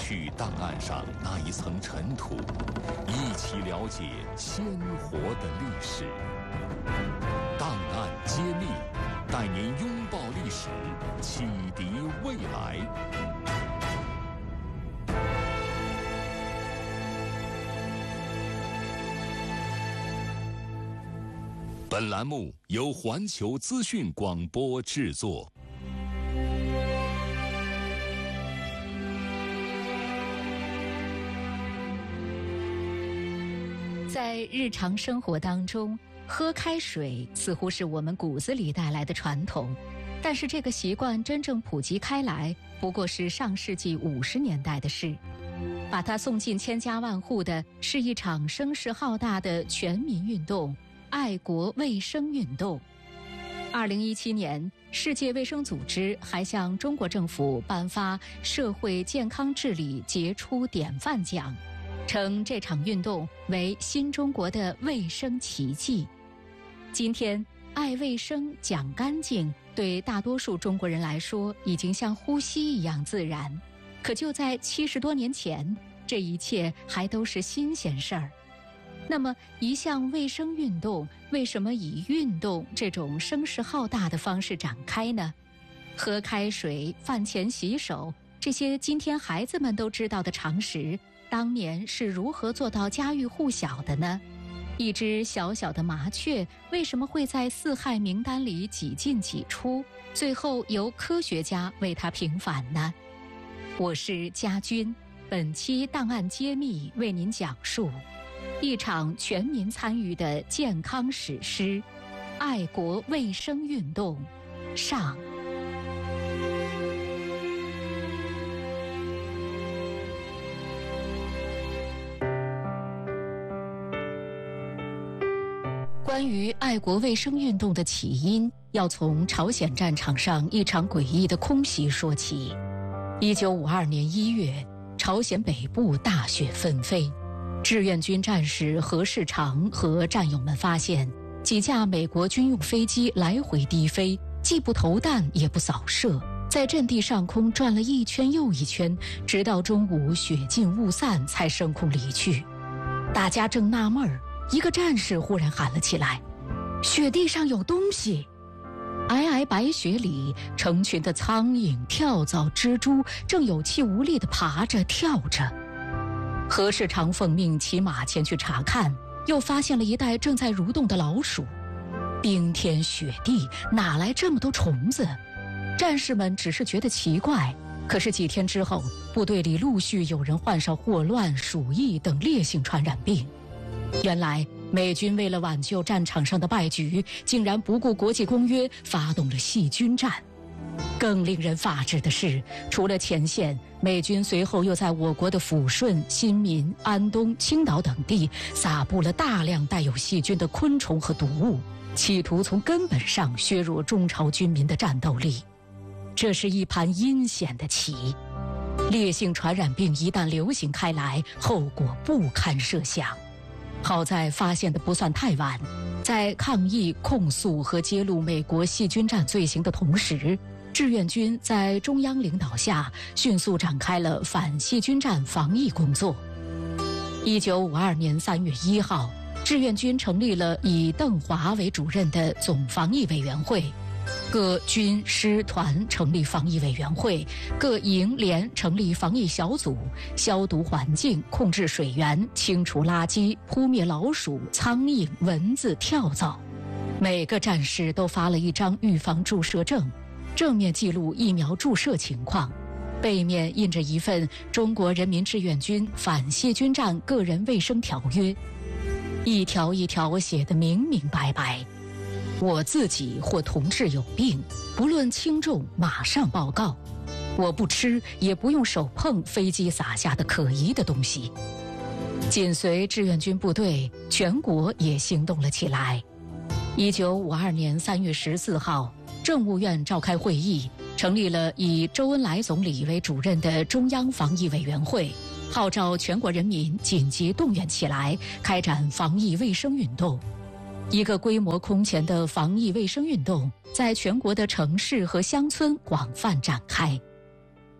去档案上那一层尘土，一起了解鲜活的历史。档案揭秘，带您拥抱历史，启迪未来。本栏目由环球资讯广播制作。 在日常生活当中，喝开水似乎是我们骨子里带来的传统，但是这个习惯真正普及开来，不过是上世纪50年代的事。把它送进千家万户的是一场声势浩大的全民运动——爱国卫生运动。2017年，世界卫生组织还向中国政府颁发社会健康治理杰出典范奖，称这场运动为新中国的卫生奇迹。今天，爱卫生、讲干净，对大多数中国人来说，已经像呼吸一样自然。可就在70多年前，这一切还都是新鲜事儿。那么，一项卫生运动为什么以运动这种声势浩大的方式展开呢？喝开水、饭前洗手，这些今天孩子们都知道的常识，当年是如何做到家喻户晓的呢？一只小小的麻雀为什么会在四害名单里几进几出，最后由科学家为它平反呢？我是家军，本期档案揭秘为您讲述一场全民参与的健康史诗——爱国卫生运动上。关于爱国卫生运动的起因，要从朝鲜战场上一场诡异的空袭说起。1952年1月，朝鲜北部大雪纷飞，志愿军战士何世长和战友们发现几架美国军用飞机来回低飞，既不投弹也不扫射，在阵地上空转了一圈又一圈，直到中午雪尽雾散才升空离去。大家正纳闷儿，一个战士忽然喊了起来：“雪地上有东西！”皑皑白雪里，成群的苍蝇、跳蚤、蜘蛛正有气无力地爬着跳着。何世长奉命骑马前去查看，又发现了一袋正在蠕动的老鼠。冰天雪地，哪来这么多虫子？战士们只是觉得奇怪。可是几天之后，部队里陆续有人患上霍乱、鼠疫等烈性传染病。原来美军为了挽救战场上的败局，竟然不顾国际公约，发动了细菌战。更令人发指的是，除了前线，美军随后又在我国的抚顺、新民、安东、青岛等地撒布了大量带有细菌的昆虫和毒物，企图从根本上削弱中朝军民的战斗力。这是一盘阴险的棋。烈性传染病一旦流行开来，后果不堪设想。好在发现的不算太晚，在抗议、控诉和揭露美国细菌战罪行的同时，志愿军在中央领导下迅速展开了反细菌战防疫工作。1952年3月1号，志愿军成立了以邓华为主任的总防疫委员会，各军师团成立防疫委员会，各营连成立防疫小组，消毒环境，控制水源，清除垃圾，扑灭老鼠、苍蝇、蚊子、跳蚤。每个战士都发了一张预防注射证，正面记录疫苗注射情况，背面印着一份中国人民志愿军反细菌战个人卫生条约，一条一条写得明明白白。我自己或同志有病，不论轻重，马上报告。我不吃，也不用手碰飞机撒下的可疑的东西。紧随志愿军部队，全国也行动了起来。1952年3月14号，政务院召开会议，成立了以周恩来总理为主任的中央防疫委员会，号召全国人民紧急动员起来，开展防疫卫生运动。一个规模空前的防疫卫生运动在全国的城市和乡村广泛展开。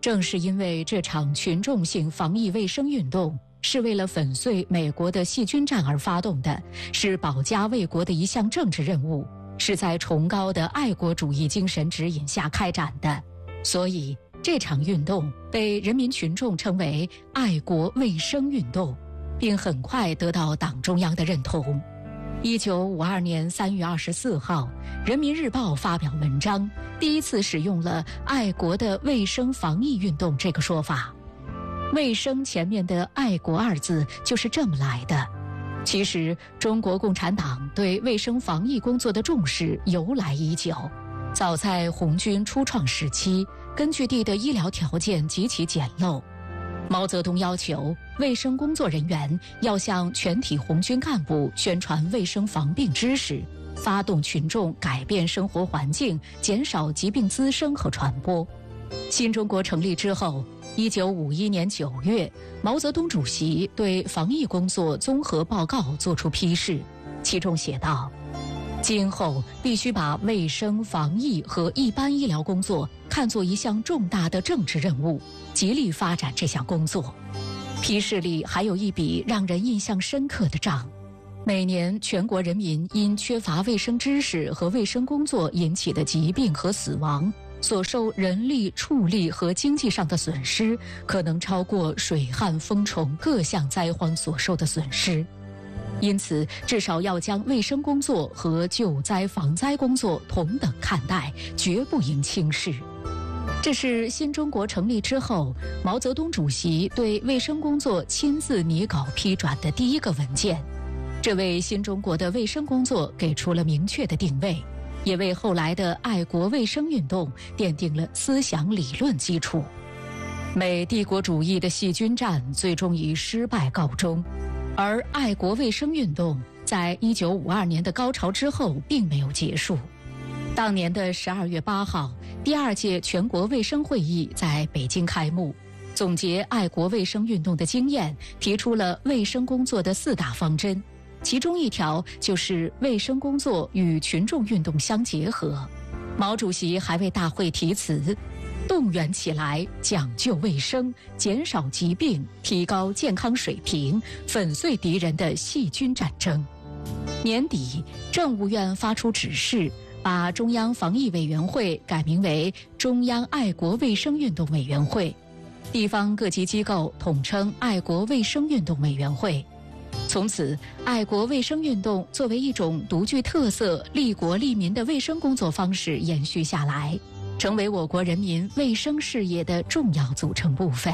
正是因为这场群众性防疫卫生运动是为了粉碎美国的细菌战而发动的，是保家卫国的一项政治任务，是在崇高的爱国主义精神指引下开展的，所以这场运动被人民群众称为爱国卫生运动，并很快得到党中央的认同。1952年3月24号，《人民日报》发表文章，第一次使用了“爱国的卫生防疫运动”这个说法。卫生前面的“爱国”二字就是这么来的。其实，中国共产党对卫生防疫工作的重视由来已久。早在红军初创时期，根据地的医疗条件极其简陋。毛泽东要求卫生工作人员要向全体红军干部宣传卫生防病知识，发动群众改变生活环境，减少疾病滋生和传播。新中国成立之后，1951年9月，毛泽东主席对防疫工作综合报告作出批示，其中写道：今后必须把卫生防疫和一般医疗工作看作一项重大的政治任务，极力发展这项工作。批示里还有一笔让人印象深刻的账：每年全国人民因缺乏卫生知识和卫生工作引起的疾病和死亡，所受人力、畜力和经济上的损失，可能超过水旱、风虫各项灾荒所受的损失。因此，至少要将卫生工作和救灾防灾工作同等看待，绝不应轻视。这是新中国成立之后，毛泽东主席对卫生工作亲自拟稿批转的第一个文件，这为新中国的卫生工作给出了明确的定位，也为后来的爱国卫生运动奠定了思想理论基础。美帝国主义的细菌战最终以失败告终，而爱国卫生运动在1952年的高潮之后并没有结束。当年的12月8号，第2届全国卫生会议在北京开幕，总结爱国卫生运动的经验，提出了卫生工作的4大方针，其中一条就是卫生工作与群众运动相结合。毛主席还为大会题词：动员起来，讲究卫生，减少疾病，提高健康水平，粉碎敌人的细菌战争。年底，政务院发出指示，把中央防疫委员会改名为中央爱国卫生运动委员会，地方各级机构统称爱国卫生运动委员会。从此，爱国卫生运动作为一种独具特色、利国利民的卫生工作方式延续下来，成为我国人民卫生事业的重要组成部分。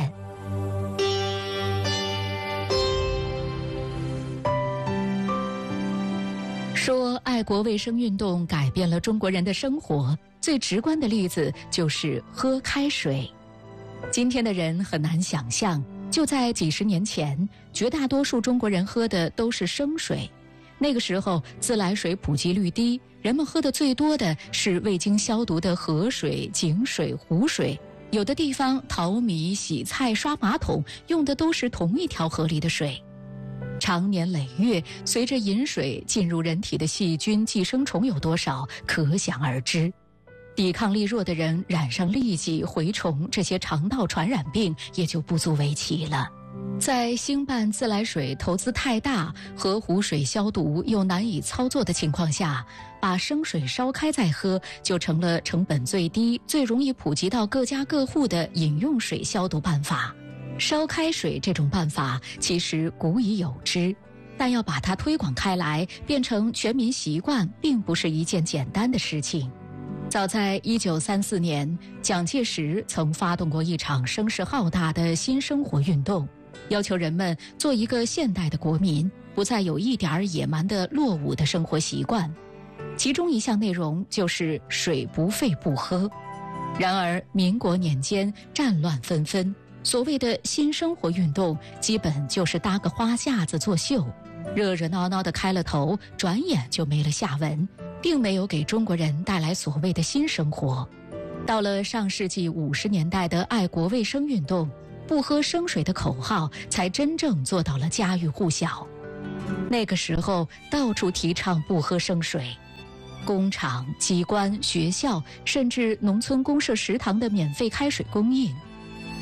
说爱国卫生运动改变了中国人的生活，最直观的例子就是喝开水。今天的人很难想象，就在几十年前，绝大多数中国人喝的都是生水。那个时候自来水普及率低，人们喝的最多的是未经消毒的河水、井水、湖水，有的地方淘米、洗菜、刷马桶用的都是同一条河里的水。长年累月，随着饮水进入人体的细菌、寄生虫有多少，可想而知。抵抗力弱的人染上痢疾、蛔虫这些肠道传染病也就不足为奇了。在兴办自来水投资太大、和湖水消毒又难以操作的情况下，把生水烧开再喝就成了成本最低、最容易普及到各家各户的饮用水消毒办法。烧开水这种办法其实古已有之，但要把它推广开来，变成全民习惯，并不是一件简单的事情。早在1934年，蒋介石曾发动过一场声势浩大的新生活运动，要求人们做一个现代的国民，不再有一点野蛮的落伍的生活习惯。其中一项内容就是水不费不喝。然而民国年间战乱纷纷，所谓的新生活运动基本就是搭个花架子作秀，热热闹闹的开了头，转眼就没了下文，并没有给中国人带来所谓的新生活。到了上世纪50年代的爱国卫生运动，不喝生水的口号才真正做到了家喻户晓。那个时候到处提倡不喝生水，工厂、机关、学校，甚至农村公社食堂的免费开水供应，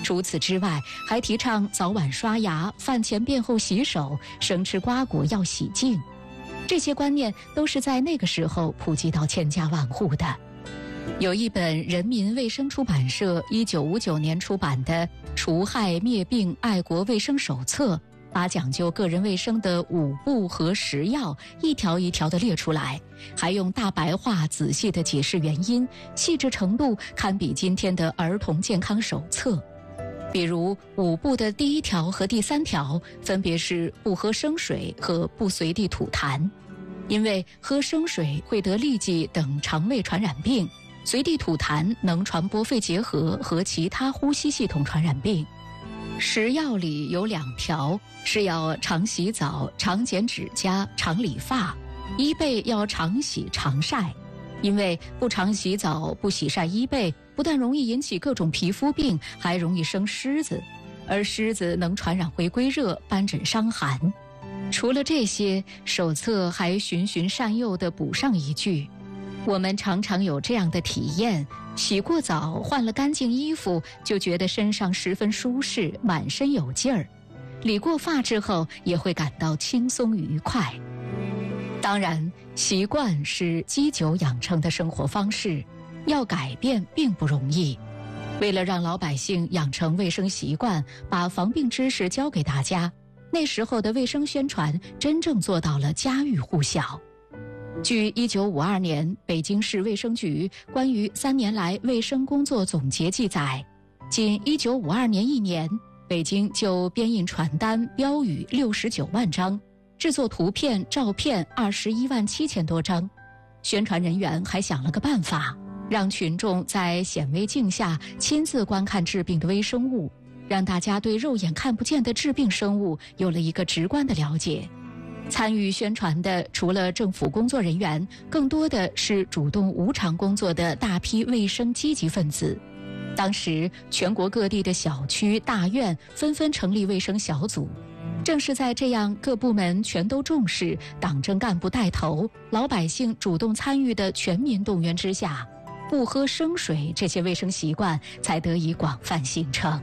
除此之外，还提倡早晚刷牙、饭前便后洗手、生吃瓜果要洗净。这些观念都是在那个时候普及到千家万户的。有一本人民卫生出版社1959年出版的《除害灭病爱国卫生手册》，把讲究个人卫生的5步和10要一条一条地列出来，还用大白话仔细地解释原因，细致程度堪比今天的儿童健康手册。比如5步的第1条和第3条分别是不喝生水和不随地吐痰，因为喝生水会得痢疾等肠胃传染病，随地吐痰能传播肺结核和其他呼吸系统传染病。10要里有2条是要常洗澡、常剪指甲、常理发，衣被要常洗常晒，因为不常洗澡、不洗晒衣被，不但容易引起各种皮肤病，还容易生虱子，而虱子能传染回归热、斑疹、伤寒。除了这些，手册还循循善诱地补上一句：我们常常有这样的体验，洗过澡，换了干净衣服，就觉得身上十分舒适，满身有劲儿；理过发之后，也会感到轻松愉快。当然，习惯是积久养成的生活方式，要改变并不容易。为了让老百姓养成卫生习惯，把防病知识教给大家，那时候的卫生宣传真正做到了家喻户晓。据1952年北京市卫生局关于3年来卫生工作总结记载，仅1952年1年，北京就编印传单、标语69万张，制作图片、照片21万7千多张。宣传人员还想了个办法，让群众在显微镜下亲自观看致病的微生物，让大家对肉眼看不见的致病生物有了一个直观的了解。参与宣传的除了政府工作人员，更多的是主动无偿工作的大批卫生积极分子。当时全国各地的小区、大院纷纷成立卫生小组，正是在这样各部门全都重视、党政干部带头、老百姓主动参与的全民动员之下，不喝生水这些卫生习惯才得以广泛形成。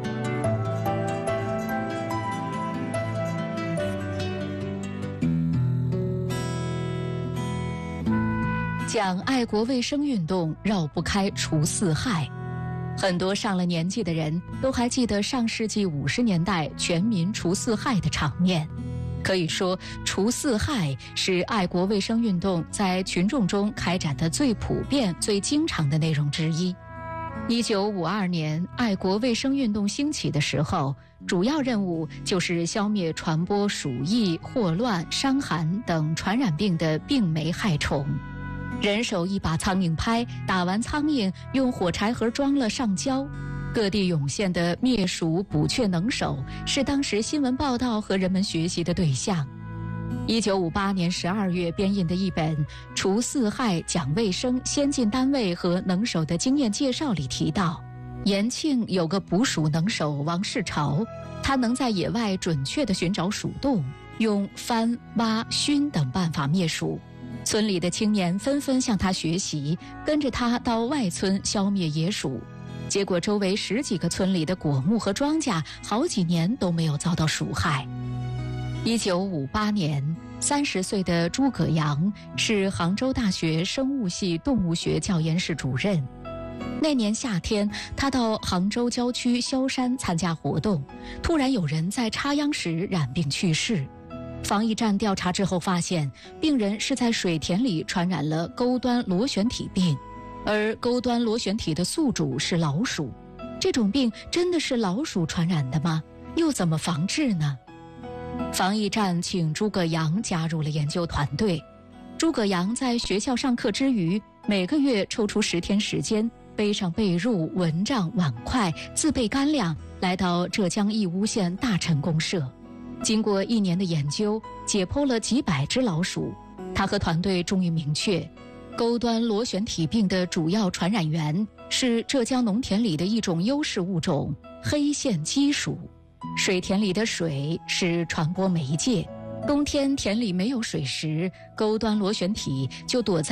讲爱国卫生运动绕不开除四害，很多上了年纪的人都还记得上世纪50年代全民除四害的场面。可以说，除四害是爱国卫生运动在群众中开展的最普遍、最经常的内容之一。1952年爱国卫生运动兴起的时候，主要任务就是消灭传播鼠疫、霍乱、伤寒等传染病的病媒害虫。人手一把苍蝇拍，打完苍蝇用火柴盒装了上交。各地涌现的灭鼠捕雀能手是当时新闻报道和人们学习的对象。1958年12月编印的一本《除四害讲卫生先进单位和能手的经验介绍》里提到，延庆有个捕鼠能手王世朝，他能在野外准确地寻找鼠洞，用翻、挖、熏等办法灭鼠。村里的青年纷纷向他学习，跟着他到外村消灭野鼠。结果周围10几个村里的果木和庄稼好几年都没有遭到鼠害。1958年，30岁的诸葛阳是杭州大学生物系动物学教研室主任。那年夏天，他到杭州郊区萧山参加活动，突然有人在插秧时染病去世。防疫站调查之后发现，病人是在水田里传染了钩端螺旋体病，而钩端螺旋体的宿主是老鼠。这种病真的是老鼠传染的吗？又怎么防治呢？防疫站请诸葛阳加入了研究团队。诸葛阳在学校上课之余，每个月抽出10天时间，背上被褥、蚊帐、碗筷，自备干粮，来到浙江义乌县大陈公社。经过1年的研究，解剖了几百只老鼠，他和团队终于明确，钩端螺旋体病的主要传染源是浙江农田里的一种优势物种——黑线鸡鼠。水田里的水是传播媒介，冬天田里没有水时，钩端螺旋体就躲在